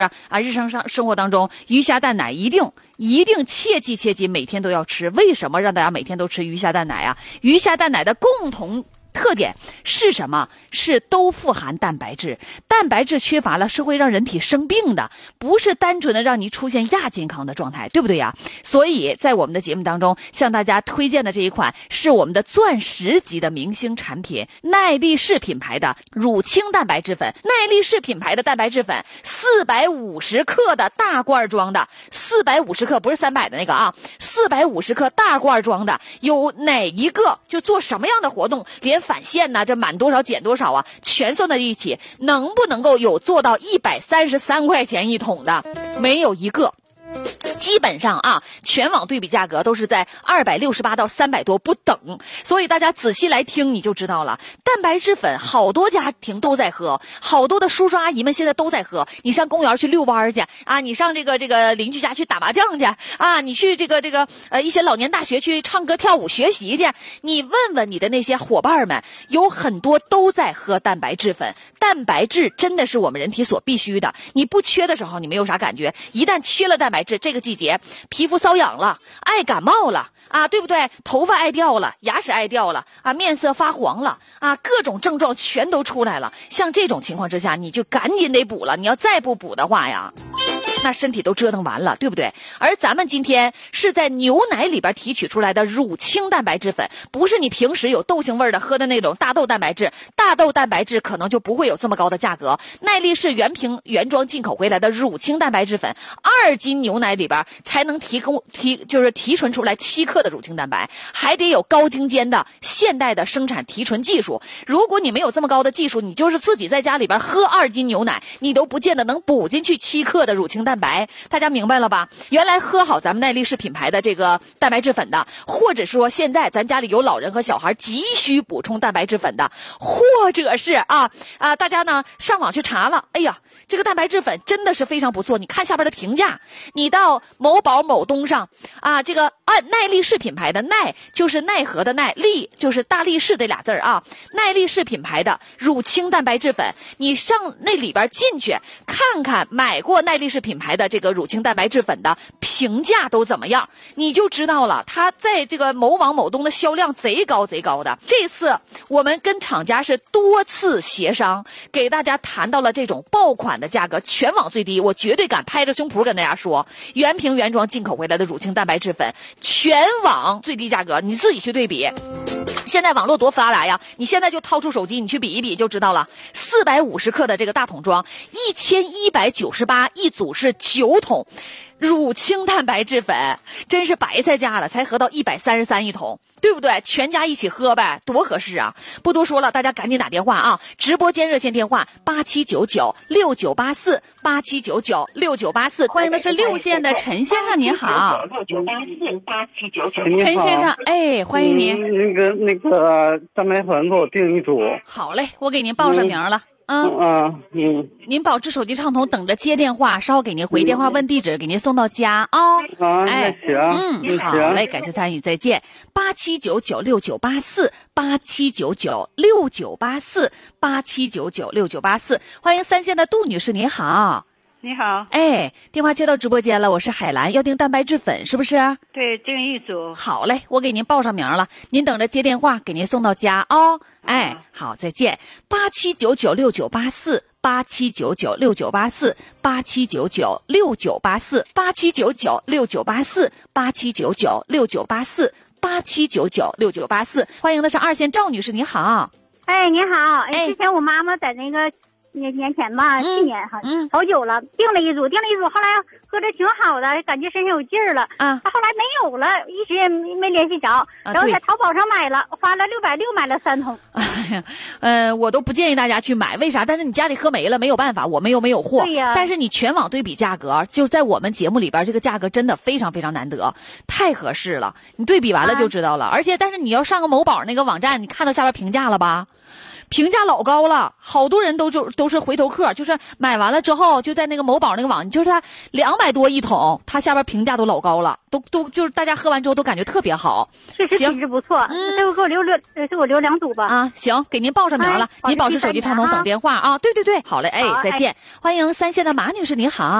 日常生活当中，鱼虾蛋奶一定切记每天都要吃。为什么让大家每天都吃鱼虾蛋奶啊？鱼虾蛋奶的共同特点是什么？是都富含蛋白质，蛋白质缺乏了是会让人体生病的，不是单纯的让你出现亚健康的状态，对不对呀？所以在我们的节目当中向大家推荐的这一款是我们的钻石级的明星产品，耐力士品牌的乳清蛋白质粉。耐力士品牌的蛋白质粉450克的大罐装的，450克不是300的那个啊，450克大罐装的，有哪一个就做什么样的活动，连返现呢，这满多少减多少啊，全算在一起，能不能够有做到133块钱一桶的？没有一个。基本上啊，全网对比价格都是在268到300多不等，所以大家仔细来听你就知道了。蛋白质粉好多家庭都在喝，好多的叔叔阿姨们现在都在喝。你上公园去遛弯去啊，你上这个邻居家去打麻将去啊，你去一些老年大学去唱歌跳舞学习去，你问问你的那些伙伴们，有很多都在喝蛋白质粉。蛋白质真的是我们人体所必须的，你不缺的时候你没有啥感觉，一旦缺了蛋白质，这个季节皮肤瘙痒了，爱感冒了啊，对不对？头发爱掉了，牙齿爱掉了啊，面色发黄了啊，各种症状全都出来了。像这种情况之下，你就赶紧得补了，你要再不补的话呀，那身体都折腾完了，对不对？而咱们今天是在牛奶里边提取出来的乳清蛋白质粉，不是你平时有豆腥味的喝的那种大豆蛋白质，大豆蛋白质可能就不会有这么高的价格。耐力士原瓶原装进口回来的乳清蛋白质粉，2斤牛奶里边才能提纯出来7克的乳清蛋白，还得有高精尖的现代的生产提纯技术。如果你没有这么高的技术，你就是自己在家里边喝2斤牛奶，你都不见得能补进去7克的乳清蛋白。大家明白了吧？原来喝好咱们耐力士品牌的这个蛋白质粉的，或者说现在咱家里有老人和小孩急需补充蛋白质粉的，或者是大家呢上网去查了，哎呀，这个蛋白质粉真的是非常不错。你看下边的评价，你到某宝某东上啊，这个耐力士品牌的耐就是奈何的耐，力就是大力士这俩字啊，耐力士品牌的乳清蛋白质粉，你上那里边进去看看买过耐力士品牌的这个乳清蛋白质粉的评价都怎么样，你就知道了，它在这个某网某东的销量贼高的。这次我们跟厂家是多次协商，给大家谈到了这种爆款的价格，全网最低，我绝对敢拍着胸脯跟大家说，原瓶原装进口回来的乳清蛋白质粉，全网最低价格，你自己去对比。现在网络多发达呀，你现在就掏出手机，你去比一比就知道了。450克的这个大桶装，1198一组是9桶。乳清蛋白质粉真是白菜价了，才合到133一桶，对不对？全家一起喝呗，多合适啊！不多说了，大家赶紧打电话啊！直播间热线电话87996984，87996984。欢迎的是6线的陈先生，您好。陈先生，哎，欢迎您。 那个蛋白粉给我订一组。 好嘞，我给您报上名了。您保持手机畅通，等着接电话，稍后给您回电话问地址，给您送到家啊。 哎，行， 好嘞，感谢参与，再见。87996984，87996984，87996984，欢迎3线的杜女士，您好。 你好， 哎，电话接到直播间了，我是海兰，要订蛋白质粉是不是？ 对，订一组。 好嘞，我给您报上名了，您等着接电话，给您送到家哦。哎，好，再见。87996984，87996984，87996984，87996984，87996984，欢迎的是2线赵女士，你好。 哎，你好，哎，之前我妈妈在那个年前吧，去年好久了，订了一组，后来喝着挺好的，感觉身上有劲儿了啊，后来没有了，一直也没联系着，然后在淘宝上买了，花了660买了3桶。 我都不建议大家去买，为啥？但是你家里喝没了，没有办法，我们又没有货。 对呀。 但是你全网对比价格，就在我们节目里边，这个价格真的非常非常难得，太合适了。你对比完了就知道了。而且，但是你要上个某宝那个网站，你看到下边评价了吧？评价老高了，好多人都都是回头客，就是买完了之后就在那个某宝那个网，就是它200多一桶，它下边评价都老高了，都就是大家喝完之后都感觉特别好。 确实品质不错。这个给我留2组吧。 啊，行，给您报上名了，您保持手机畅通等电话啊。对对对，好嘞，哎，再见。欢迎3线的马女士，您好。